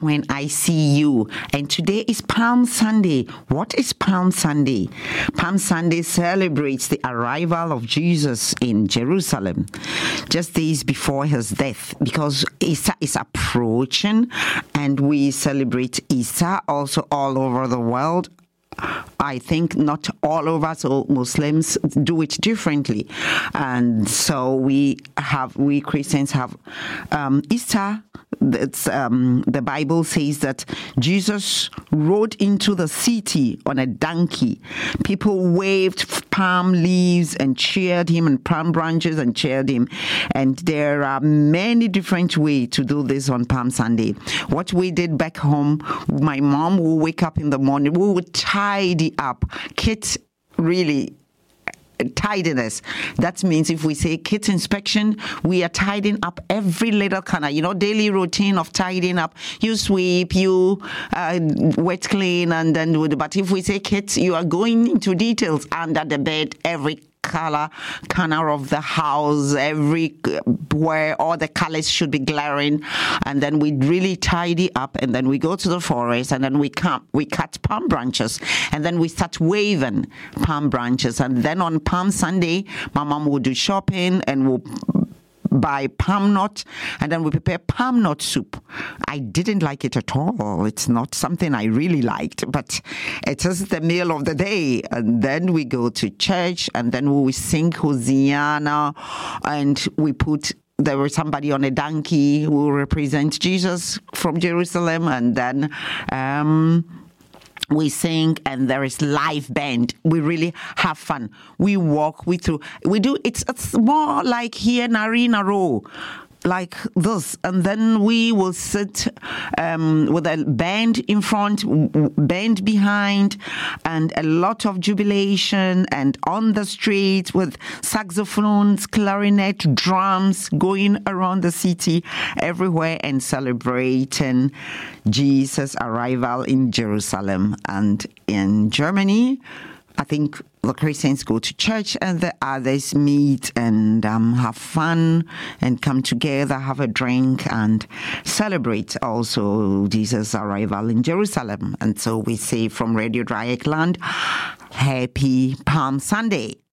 when I see you. And today is Palm Sunday. What is Palm Sunday? Palm Sunday celebrates the arrival of Jesus in Jerusalem, just days before his death, because Easter is approaching, and we celebrate Easter also all over the world. I think not all of us, or Muslims, do it differently. And so we Christians have Easter. The Bible says that Jesus rode into the city on a donkey. People waved palm leaves and cheered him, and palm branches and cheered him. And there are many different ways to do this on Palm Sunday. What we did back home, my mom will wake up in the morning, we would tidy up. Kids really tidiness. That means if we say kids inspection, we are tidying up every little corner, daily routine of tidying up. You sweep, you wet clean, and then but if we say kids, you are going into details under the bed, every corner of the house, where all the colors should be glaring, and then we really tidy up, and then we go to the forest, and then we cut palm branches, and then we start waving palm branches, and then on Palm Sunday, my mom will do shopping and will buy palm nut, and then we prepare palm nut soup. I didn't like it at all. It's not something I really liked, but it is the meal of the day. And then we go to church, and then we sing Hosanna, and there was somebody on a donkey who will represent Jesus from Jerusalem, and then we sing, and there is live band. We really have fun. We walk, we do. It's more like here in Arena Row, like this, and then we will sit with a band in front, band behind, and a lot of jubilation, and on the streets with saxophones, clarinet, drums going around the city everywhere, and celebrating Jesus' arrival in Jerusalem. And in Germany, I think the Christians go to church, and the others meet and have fun and come together, have a drink, and celebrate also Jesus' arrival in Jerusalem. And so we say from Radio Dreieckland, Happy Palm Sunday.